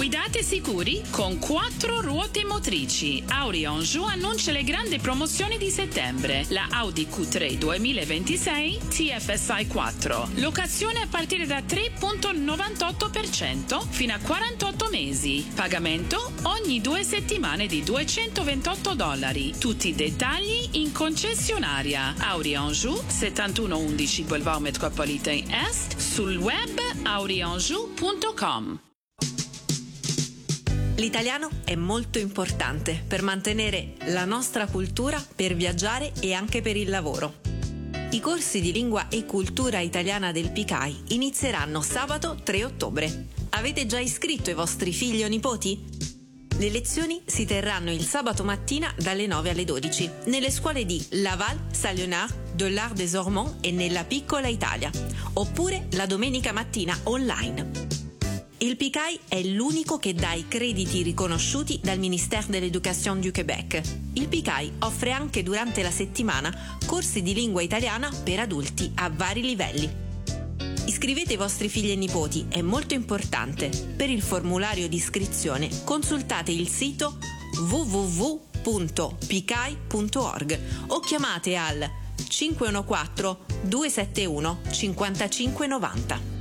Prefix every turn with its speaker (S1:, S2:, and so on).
S1: Guidate sicuri con 4 ruote motrici. Audi Anjou annuncia le grandi promozioni di settembre. La Audi Q3 2026 TFSI 4. Locazione a partire da 3,98% fino a 48 mesi. Pagamento ogni 2 settimane di $228. Tutti i dettagli in concessionaria. Audi Anjou 7111 Boulevard Metropolitain Est, sul web audianjou.com.
S2: L'italiano è molto importante per mantenere la nostra cultura, per viaggiare e anche per il lavoro. I corsi di lingua e cultura italiana del PICAI inizieranno sabato 3 ottobre. Avete già iscritto i vostri figli o nipoti? Le lezioni si terranno il sabato mattina dalle 9 alle 12 nelle scuole di Laval, Saint-Léonard, de l'Art des Ormonts e nella Piccola Italia, oppure la domenica mattina online. Il PICAI è l'unico che dà i crediti riconosciuti dal Ministère de l'Éducation du Québec. Il PICAI offre anche durante la settimana corsi di lingua italiana per adulti a vari livelli. Iscrivete i vostri figli e nipoti, è molto importante. Per il formulario di iscrizione consultate il sito www.picai.org o chiamate al 514 271 5590.